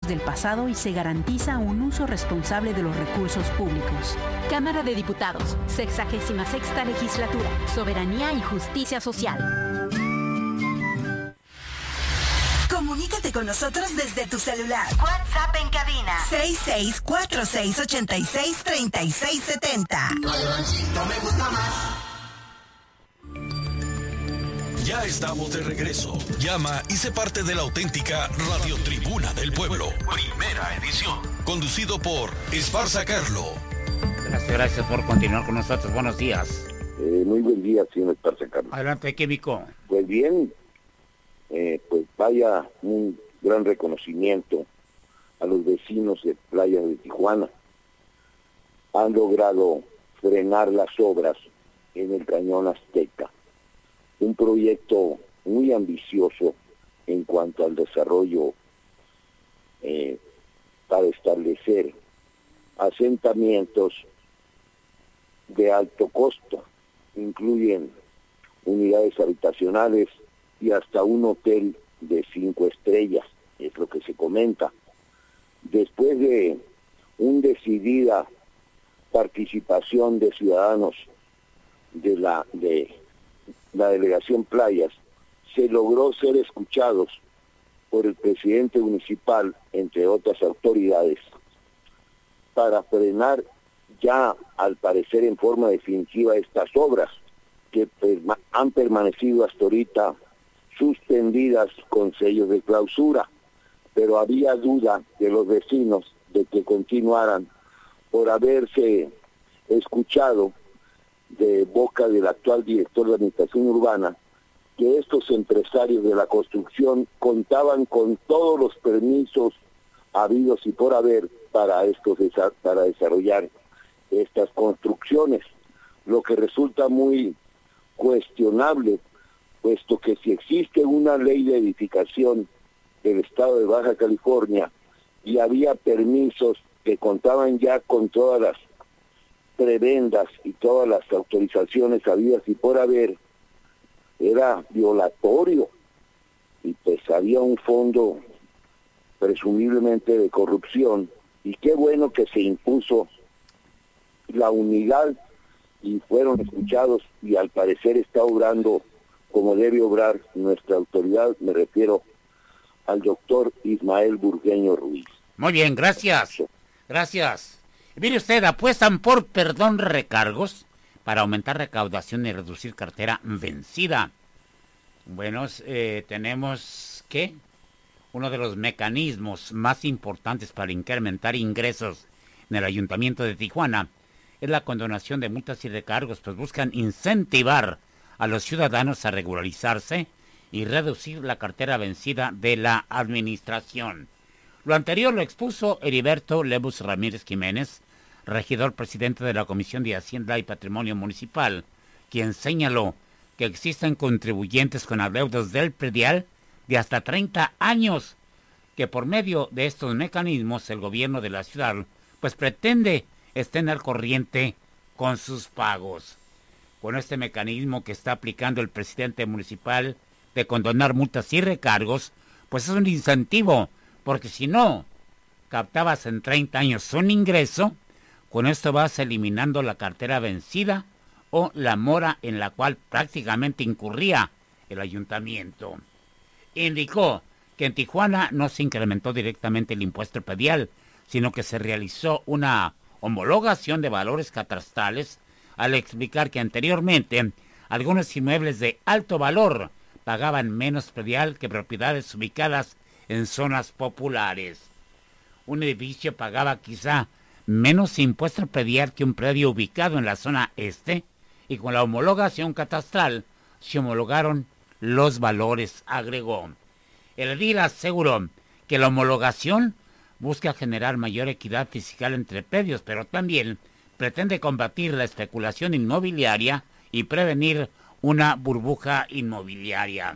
del pasado y se garantiza un uso responsable de los recursos públicos. Cámara de Diputados, 66ª Legislatura, Soberanía y Justicia Social. Comunícate con nosotros desde tu celular. WhatsApp en cabina 6646863670. Me gusta más. Ya estamos de regreso. Llama y sé parte de la auténtica Radio Tribuna del Pueblo. Primera edición. Conducido por Esparza Carlo. Gracias por continuar con nosotros. Buenos días. Muy buen día, señor Esparza Carlo. Adelante, Químico. Pues bien, pues vaya un gran reconocimiento a los vecinos de Playa de Tijuana. Han logrado frenar las obras en el Cañón Azteca. Un proyecto muy ambicioso en cuanto al desarrollo para establecer asentamientos de alto costo. Incluyen unidades habitacionales y hasta un hotel de 5 estrellas, es lo que se comenta. Después de una decidida participación de ciudadanos de la delegación Playas, se logró ser escuchados por el presidente municipal, entre otras autoridades, para frenar ya, al parecer en forma definitiva, estas obras que han permanecido hasta ahorita suspendidas con sellos de clausura, pero había duda de los vecinos de que continuaran por haberse escuchado de boca del actual director de Administración Urbana que estos empresarios de la construcción contaban con todos los permisos habidos y por haber para desarrollar estas construcciones, lo que resulta muy cuestionable, puesto que si existe una ley de edificación del estado de Baja California y había permisos que contaban ya con todas las prebendas y todas las autorizaciones habidas y por haber, era violatorio, y pues había un fondo presumiblemente de corrupción, y qué bueno que se impuso la unidad y fueron escuchados, y al parecer está obrando como debe obrar nuestra autoridad. Me refiero al doctor Ismael Burgueño Ruiz. Muy bien, gracias. Gracias. Mire usted, apuestan por perdón recargos para aumentar recaudación y reducir cartera vencida. Bueno, tenemos que uno de los mecanismos más importantes para incrementar ingresos en el Ayuntamiento de Tijuana es la condonación de multas y recargos, pues buscan incentivar a los ciudadanos a regularizarse y reducir la cartera vencida de la administración. Lo anterior lo expuso Heriberto Lebus Ramírez Jiménez, regidor presidente de la Comisión de Hacienda y Patrimonio Municipal, quien señaló que existen contribuyentes con adeudos del predial de hasta 30 años, que por medio de estos mecanismos el gobierno de la ciudad pues pretende estén al corriente con sus pagos. Con este mecanismo que está aplicando el presidente municipal de condonar multas y recargos, pues es un incentivo, porque si no captabas en 30 años un ingreso, con esto vas eliminando la cartera vencida o la mora en la cual prácticamente incurría el ayuntamiento. Indicó que en Tijuana no se incrementó directamente el impuesto predial, sino que se realizó una homologación de valores catastrales, al explicar que anteriormente algunos inmuebles de alto valor pagaban menos predial que propiedades ubicadas en zonas populares. Un edificio pagaba quizá menos impuesto predial que un predio ubicado en la zona este, y con la homologación catastral se homologaron los valores, agregó. El edil aseguró que la homologación busca generar mayor equidad fiscal entre predios, pero también pretende combatir la especulación inmobiliaria y prevenir una burbuja inmobiliaria.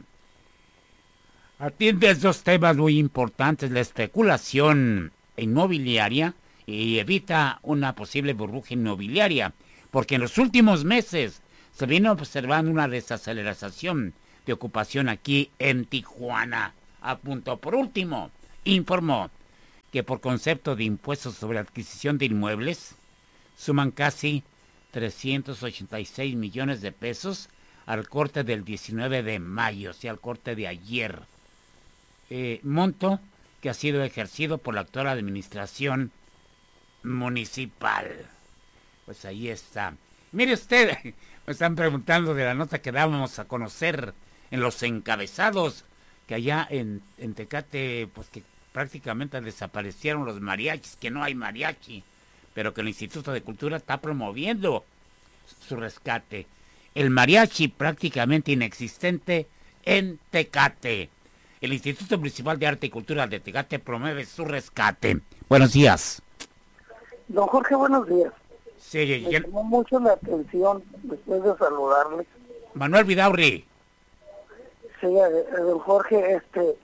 Atiende estos temas muy importantes, la especulación inmobiliaria, y evita una posible burbuja inmobiliaria, porque en los últimos meses se viene observando una desaceleración de ocupación aquí en Tijuana. A punto. Por último, informó que por concepto de impuestos sobre adquisición de inmuebles suman casi 386 millones de pesos al corte del 19 de mayo, o sea, al corte de ayer. Monto que ha sido ejercido por la actual administración municipal. Pues ahí está. Mire usted, me están preguntando de la nota que dábamos a conocer en los encabezados, que allá en Tecate, pues que prácticamente desaparecieron los mariachis, que no hay mariachi, pero que el Instituto de Cultura está promoviendo su rescate. El mariachi prácticamente inexistente en Tecate. El Instituto Municipal de Arte y Cultura de Tecate promueve su rescate. Buenos días. Don Jorge, buenos días. Sí, me llamó mucho la atención después de saludarle. Manuel Vidaurri. Sí, don Jorge,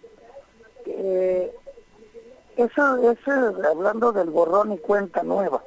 eso hablando del borrón y cuenta nueva.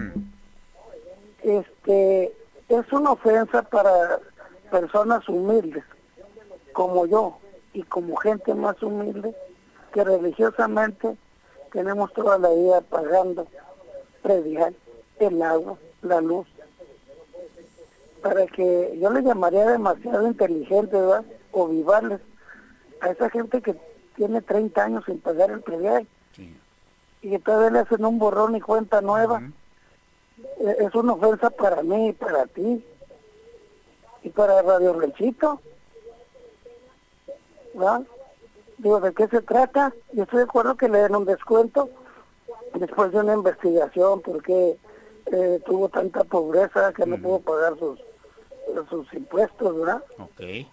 Es una ofensa para personas humildes, como yo, y como gente más humilde, que religiosamente tenemos toda la vida pagando predial, el agua, la luz, para que yo le llamaría demasiado inteligente, ¿verdad? O vivarles a esa gente que tiene 30 años sin pagar el predial, sí, y que todavía le hacen un borrón y cuenta nueva. Es una ofensa para mí y para ti y para Radio Ranchito, ¿verdad? Digo, ¿de qué se trata? Yo estoy de acuerdo que le den un descuento después de una investigación, porque tuvo tanta pobreza que no pudo pagar sus impuestos, ¿verdad? Okay.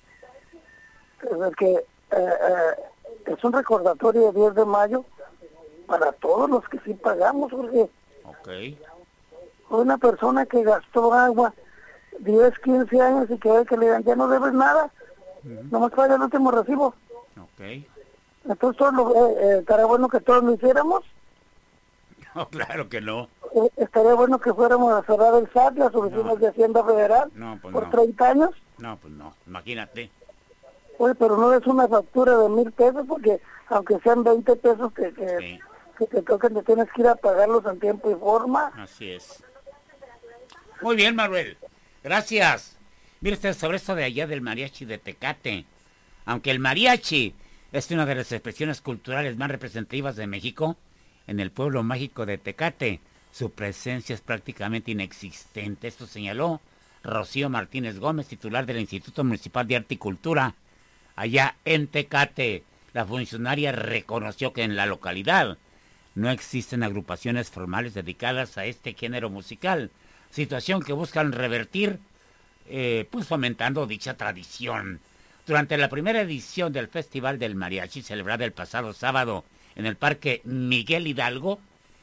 Es que es un recordatorio de 10 de mayo para todos los que sí pagamos, porque una persona que gastó agua 10, 15 años y que ve que le dan, ya no debes nada, nomás paga el último recibo. Entonces estaría bueno que todos lo hiciéramos. No, claro que no. Estaría bueno que fuéramos a cerrar el SAT, las oficinas de Hacienda Federal, por 30 años. No, pues no, imagínate. Oye, pero no es una factura de 1,000 pesos, porque aunque sean 20 pesos que te toquen, te tienes que ir a pagarlos en tiempo y forma. Así es. Muy bien, Manuel. Gracias. Mire usted, sobre esto de allá del mariachi de Tecate. Aunque el mariachi es una de las expresiones culturales más representativas de México, en el pueblo mágico de Tecate, su presencia es prácticamente inexistente. Esto señaló Rocío Martínez Gómez, titular del Instituto Municipal de Arte y Cultura, allá en Tecate. La funcionaria reconoció que en la localidad no existen agrupaciones formales dedicadas a este género musical, situación que buscan revertir, pues fomentando dicha tradición. Durante la primera edición del Festival del Mariachi, celebrada el pasado sábado en el Parque Miguel Hidalgo,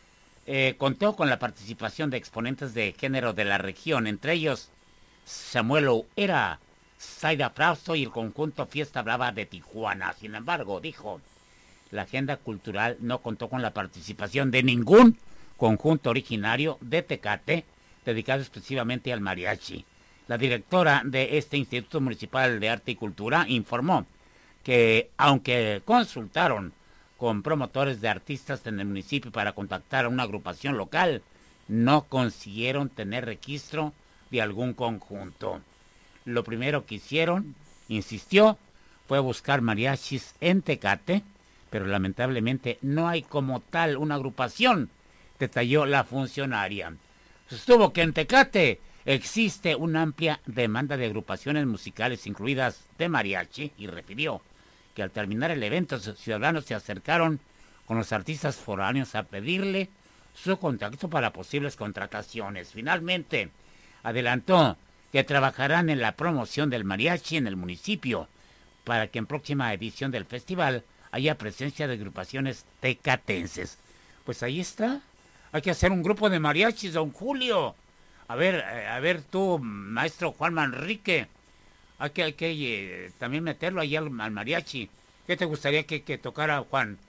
contó con la participación de exponentes de género de la región, entre ellos Samuel Ouera, Zaida Frausto y el conjunto Fiesta Brava de Tijuana. Sin embargo, dijo, la agenda cultural no contó con la participación de ningún conjunto originario de Tecate dedicado exclusivamente al mariachi. La directora de este Instituto Municipal de Arte y Cultura informó que, aunque consultaron con promotores de artistas en el municipio para contactar a una agrupación local, no consiguieron tener registro de algún conjunto. Lo primero que hicieron, insistió, fue buscar mariachis en Tecate, pero lamentablemente no hay como tal una agrupación, detalló la funcionaria. Sostuvo que en Tecate existe una amplia demanda de agrupaciones musicales incluidas de mariachi y refirió que al terminar el evento los ciudadanos se acercaron con los artistas foráneos a pedirle su contacto para posibles contrataciones. Finalmente, adelantó que trabajarán en la promoción del mariachi en el municipio para que en próxima edición del festival haya presencia de agrupaciones tecatenses. Pues ahí está. Hay que hacer un grupo de mariachis, don Julio. A ver tú, maestro Juan Manrique. Hay que también meterlo ahí al mariachi. ¿Qué te gustaría que tocara, Juan?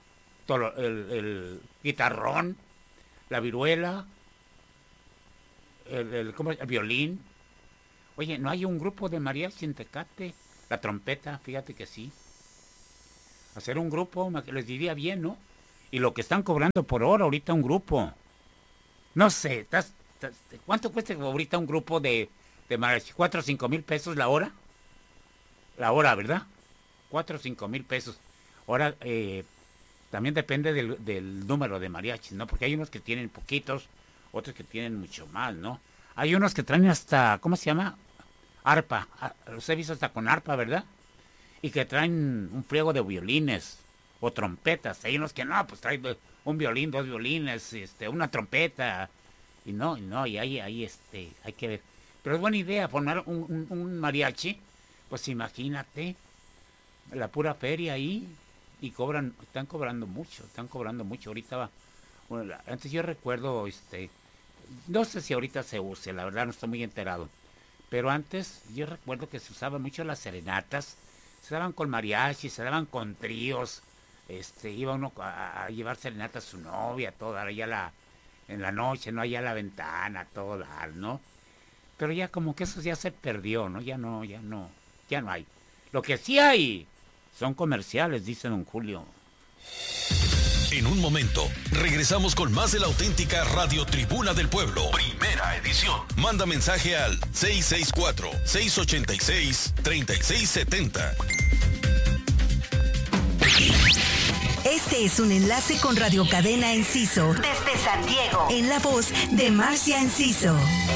El guitarrón, la viruela, el violín. Oye, ¿no hay un grupo de mariachi en Tecate? La trompeta, fíjate que sí. Hacer un grupo les diría bien, ¿no? Y lo que están cobrando por hora ahorita un grupo. No sé, ¿cuánto cuesta ahorita un grupo de mariachi? 4 o 5 mil pesos la hora. La hora, ¿verdad? 4 o 5 mil pesos. Ahora, también depende del número de mariachis, ¿no? Porque hay unos que tienen poquitos, otros que tienen mucho más, ¿no? Hay unos que traen hasta, ¿cómo se llama? Arpa. Los he visto hasta con arpa, ¿verdad? Y que traen un friego de violines o trompetas. Hay unos que no, pues traen un violín, 2 violines, una trompeta. Y ahí hay que ver. Pero es buena idea formar un mariachi. Pues imagínate, la pura feria ahí. Y están cobrando mucho. Ahorita antes yo recuerdo, no sé si ahorita se use, la verdad no estoy muy enterado. Pero antes yo recuerdo que se usaban mucho las serenatas. Se daban con mariachi, se daban con tríos. Iba uno a llevar serenata a su novia, todo, allá en la noche, ¿no? Allá a la ventana, todo dar, ¿no? Pero ya como que eso ya se perdió, ¿no? Ya no hay. Lo que sí hay son comerciales, dice don Julio. En un momento, regresamos con más de la auténtica Radio Tribuna del Pueblo. Primera edición. Manda mensaje al 664-686-3670. Este es un enlace con Radio Cadena Enciso. Desde San Diego. En la voz de Marcia Enciso.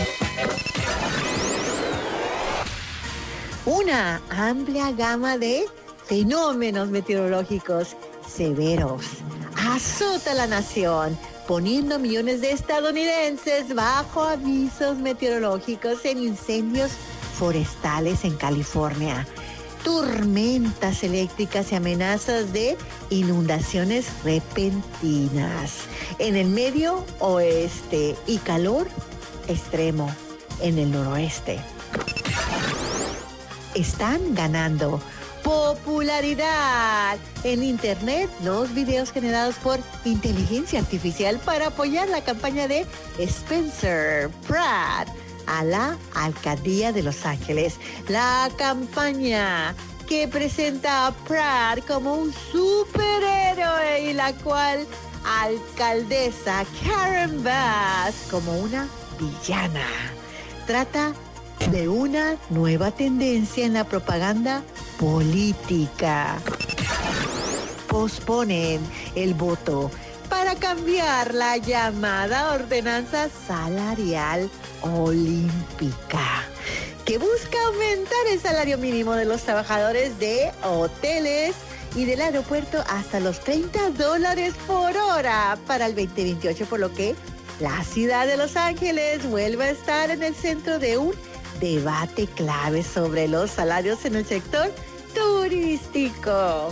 Una amplia gama de fenómenos meteorológicos severos azota la nación, poniendo millones de estadounidenses bajo avisos meteorológicos en incendios forestales en California, tormentas eléctricas y amenazas de inundaciones repentinas en el medio oeste y calor extremo en el noroeste. Están ganando popularidad en internet los videos generados por inteligencia artificial para apoyar la campaña de Spencer Pratt a la alcaldía de Los Ángeles. La campaña que presenta a Pratt como un superhéroe y la cual alcaldesa Karen Bass como una villana. Trata de una nueva tendencia en la propaganda política. Posponen el voto para cambiar la llamada ordenanza salarial olímpica, que busca aumentar el salario mínimo de los trabajadores de hoteles y del aeropuerto hasta los $30 por hora para el 2028, por lo que la ciudad de Los Ángeles vuelve a estar en el centro de un debate clave sobre los salarios en el sector turístico.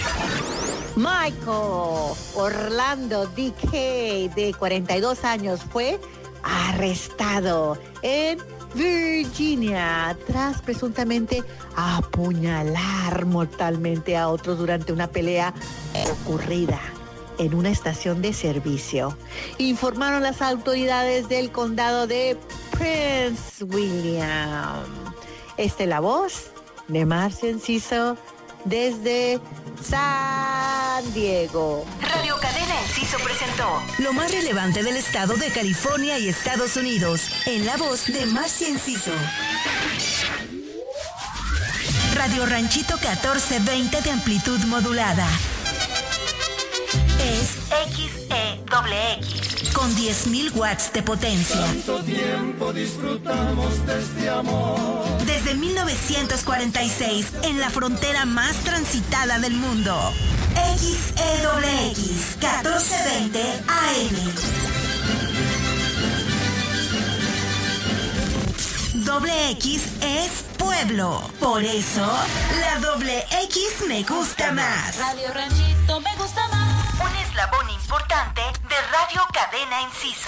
Michael Orlando D.K., de 42 años, fue arrestado en Virginia tras presuntamente apuñalar mortalmente a otros durante una pelea ocurrida en una estación de servicio, informaron las autoridades del condado de Prince William. La voz de Marcia Enciso desde San Diego. Radio Cadena Enciso presentó lo más relevante del estado de California y Estados Unidos, en la voz de Marcia Enciso. Radio Ranchito 1420 de amplitud modulada. Es XEXX con 10.000 watts de potencia. Tanto tiempo disfrutamos de este amor. Desde 1946, en la frontera más transitada del mundo. XEXX 1420 AM. Doble X es pueblo. Por eso, la doble X me gusta más. Radio Ranchito me gusta más. Un eslabón importante de Radio Cadena Enciso.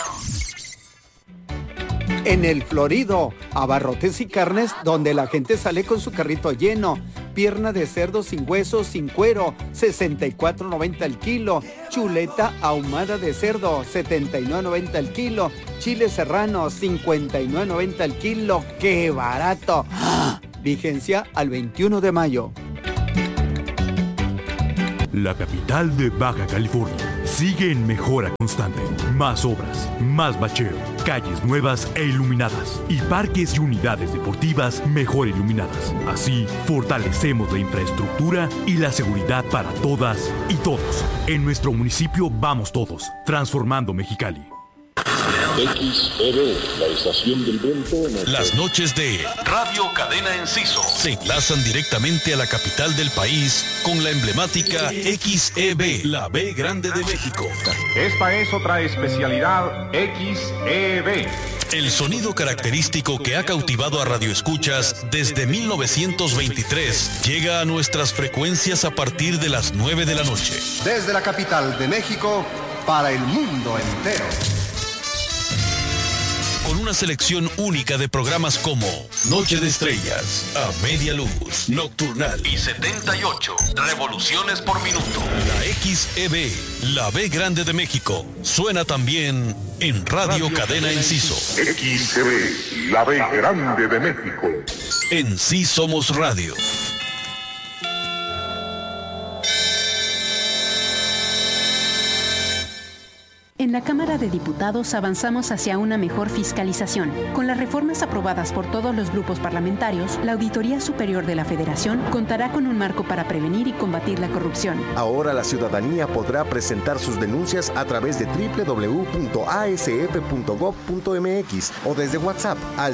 En el Florido, abarrotes y carnes, donde la gente sale con su carrito lleno. Pierna de cerdo sin hueso, sin cuero, $64.90 el kilo. Chuleta ahumada de cerdo, $79.90 el kilo. Chile serrano, $59.90 el kilo. ¡Qué barato! ¡Ah! Vigencia al 21 de mayo. La capital de Baja California, sigue en mejora constante. Más obras, más bacheo, calles nuevas e iluminadas y parques y unidades deportivas mejor iluminadas. Así, fortalecemos la infraestructura y la seguridad para todas y todos. En nuestro municipio vamos todos, transformando Mexicali. XEB, la estación del viento. Las noches de Radio Cadena Enciso se enlazan directamente a la capital del país con la emblemática XEB, la B Grande de México. Esta es otra especialidad XEB. El sonido característico que ha cautivado a radioescuchas desde 1923 llega a nuestras frecuencias a partir de las 9 de la noche. Desde la capital de México para el mundo entero. Con una selección única de programas como Noche de Estrellas, A Media Luz, Nocturnal y 78 Revoluciones por Minuto. La XEB, la B Grande de México, suena también en Radio Cadena Enciso. XEB, la B Grande de México. En Sí Somos Radio. En la Cámara de Diputados avanzamos hacia una mejor fiscalización. Con las reformas aprobadas por todos los grupos parlamentarios, la Auditoría Superior de la Federación contará con un marco para prevenir y combatir la corrupción. Ahora la ciudadanía podrá presentar sus denuncias a través de www.asf.gov.mx o desde WhatsApp al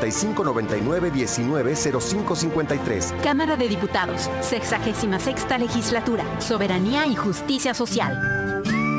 5599-190553. Cámara de Diputados, 66ª Legislatura, Soberanía y Justicia Social.